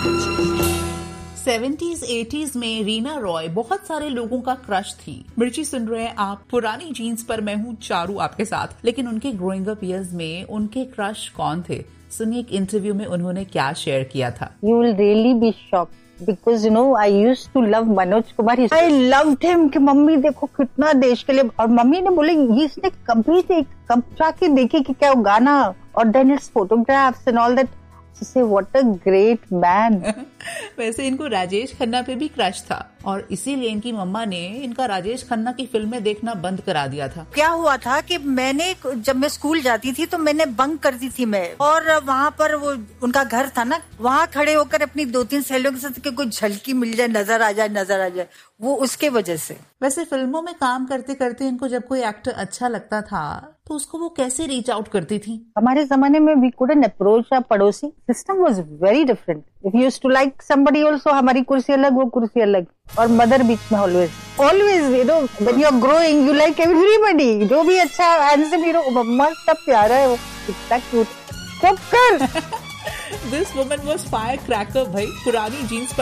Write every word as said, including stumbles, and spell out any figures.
Seventies eighties में रीना रॉय बहुत सारे लोगों का क्रश थी। मिर्ची सुन रहे हैं आप पुरानी जीन्स पर, मैं हूँ चारू आपके साथ। लेकिन उनके ग्रोइंग अप ईयर्स में उनके क्रश कौन थे? सुनिए एक इंटरव्यू में उन्होंने क्या शेयर किया था। You will really be shocked because you know I used to love Manoj Kumar. I loved him कि मम्मी देखो कितना देश के लिए, और मम्मी ने बोले ये इसने कभी देख कब जाके देखी कि क्या वो गाना, और then its photographs and all that. Say what a great man. वैसे इनको राजेश खन्ना पे भी क्रश था और इसीलिए इनकी मम्मा ने इनका राजेश खन्ना की फिल्में देखना बंद करा दिया था। क्या हुआ था कि मैंने जब मैं स्कूल जाती थी तो मैंने बंक करती थी मैं, और वहाँ पर वो उनका घर था ना, वहाँ खड़े होकर अपनी दो तीन सहेलियों के साथ कि कोई झलकी मिल जाए, नजर आ जाए नजर आ जाए, वो उसके वजह से। वैसे फिल्मों में काम करते करते इनको जब कोई एक्टर अच्छा लगता था तो उसको वो कैसे रीच आउट करती थी? हमारे जमाने में वी कुडंट अप्रोच अ पड़ोसी, system was very different. If you used to like somebody also, हमारी कुर्सी अलग वो कुर्सी अलग, और मदर बीच में always always you know when you are growing you like everybody, जो भी अच्छा हैंडसम हीरो, मम्मा सब प्यारा है वो, इतना क्यूट, चुप कर। This woman was fire cracker भाई, पुरानी जीन्स पर